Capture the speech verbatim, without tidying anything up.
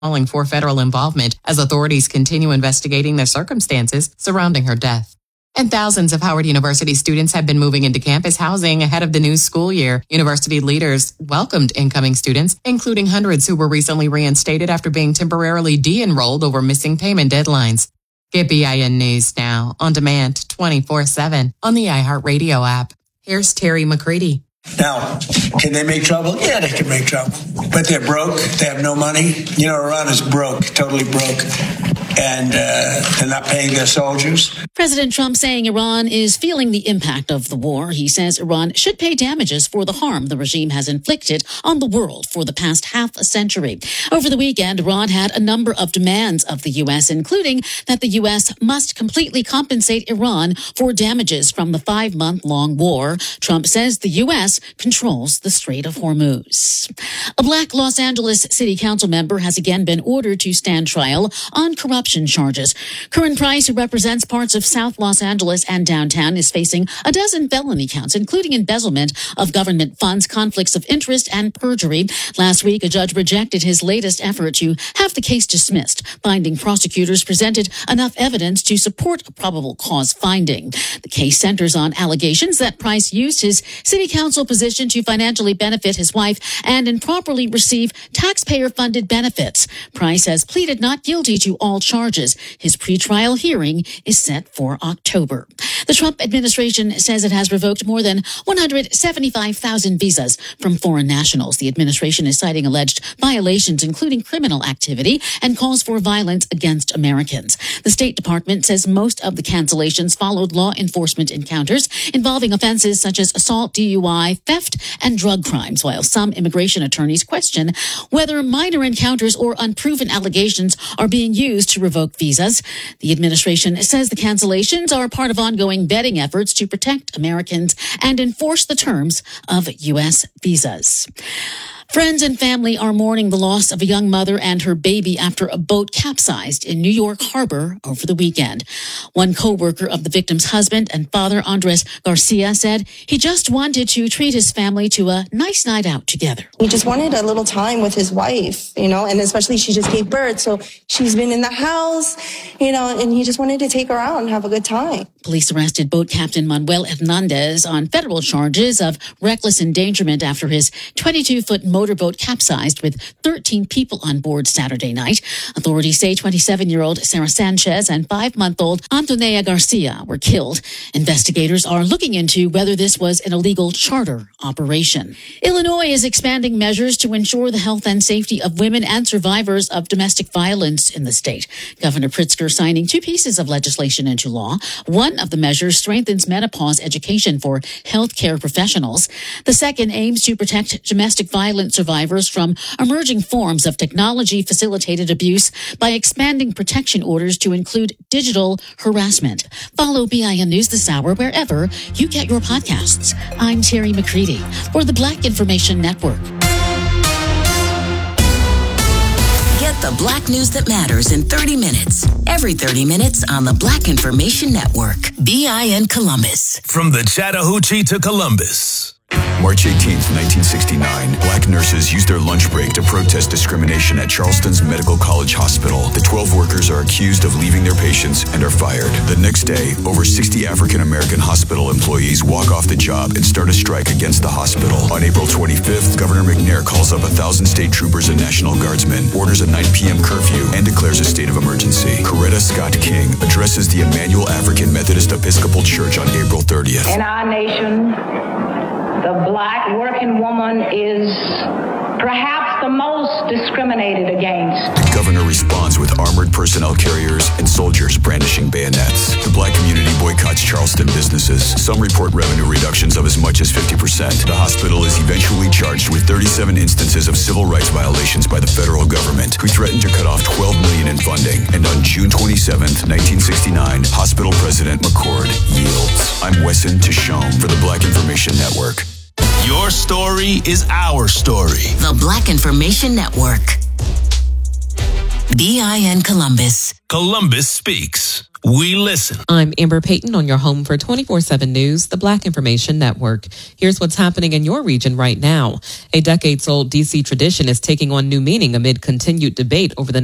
calling for federal involvement as authorities continue investigating the circumstances surrounding her death. And thousands of Howard University students have been moving into campus housing ahead of the new school year. University leaders welcomed incoming students, including hundreds who were recently reinstated after being temporarily de-enrolled over missing payment deadlines. Get B I N News now, on demand, twenty-four seven, on the iHeartRadio app. Here's Terry McCready. Now, can they make trouble? Yeah, they can make trouble. But they're broke. They have no money. You know, Iran is broke, totally broke. And uh, they're not paying their soldiers. President Trump saying Iran is feeling the impact of the war. He says Iran should pay damages for the harm the regime has inflicted on the world for the past half a century. Over the weekend, Iran had a number of demands of the U S, including that the U S must completely compensate Iran for damages from the five-month-long war. Trump says the U S controls the Strait of Hormuz. A black Los Angeles City Council member has again been ordered to stand trial on corruption charges. Curran Price, who represents parts of South Los Angeles and downtown, is facing a dozen felony counts, including embezzlement of government funds, conflicts of interest, and perjury. Last week, a judge rejected his latest effort to have the case dismissed, finding prosecutors presented enough evidence to support a probable cause finding. The case centers on allegations that Price used his city council position to financially benefit his wife and improperly receive taxpayer-funded benefits. Price has pleaded not guilty to all charges. His pretrial hearing is set for October. The Trump administration says it has revoked more than one hundred seventy-five thousand visas from foreign nationals. The administration is citing alleged violations, including criminal activity, and calls for violence against Americans. The State Department says most of the cancellations followed law enforcement encounters involving offenses such as assault, D U I, theft, and drug crimes, while some immigration attorneys question whether minor encounters or unproven allegations are being used to revoke visas. The administration says the cancellations are part of ongoing vetting efforts to protect Americans and enforce the terms of U S visas. Friends and family are mourning the loss of a young mother and her baby after a boat capsized in New York Harbor over the weekend. One co-worker of the victim's husband and father, Andres Garcia, said he just wanted to treat his family to a nice night out together. He just wanted a little time with his wife, you know, and especially she just gave birth, so she's been in the house, you know, and he just wanted to take her out and have a good time. Police arrested boat captain Manuel Hernandez on federal charges of reckless endangerment after his twenty-two-foot motorboat capsized with thirteen people on board Saturday night. Authorities say twenty-seven-year-old Sarah Sanchez and five-month-old Antonella Garcia were killed. Investigators are looking into whether this was an illegal charter operation. Illinois is expanding measures to ensure the health and safety of women and survivors of domestic violence in the state. Governor Pritzker signing two pieces of legislation into law. One of the measures strengthens menopause education for healthcare professionals. The second aims to protect domestic violence survivors from emerging forms of technology-facilitated abuse by expanding protection orders to include digital harassment. Follow B I N News this hour wherever you get your podcasts. I'm Terry McCready for the Black Information Network. Get the Black news that matters in thirty minutes. Every thirty minutes on the Black Information Network. B I N Columbus. From the Chattahoochee to Columbus. March eighteenth, nineteen sixty-nine, black nurses used their lunch break to protest discrimination at Charleston's Medical College Hospital. The twelve workers are accused of leaving their patients and are fired. The next day, over sixty African-American hospital employees walk off the job and start a strike against the hospital. On April twenty-fifth, Governor McNair calls up a thousand state troopers and National Guardsmen, orders a nine p.m. curfew, and declares a state of emergency. Coretta Scott King addresses the Emmanuel African Methodist Episcopal Church on April thirtieth. In our nation, the black working woman is perhaps the most discriminated against. The governor responds with armored personnel carriers and soldiers brandishing bayonets. The black community boycotts Charleston businesses. Some report revenue reductions of as much as fifty percent. The hospital is eventually charged with thirty-seven instances of civil rights violations by the federal government, who threatened to cut off twelve million dollars in funding. And on June twenty-seventh, nineteen sixty-nine, hospital president McCord yields. I'm Wesson Tishome for the Black Information Network. Your story is our story. The Black Information Network. B I N Columbus. Columbus Speaks We listen. I'm Amber Payton on your home for twenty-four seven News, the Black Information Network. Here's what's happening in your region right now. A decades-old D C tradition is taking on new meaning amid continued debate over the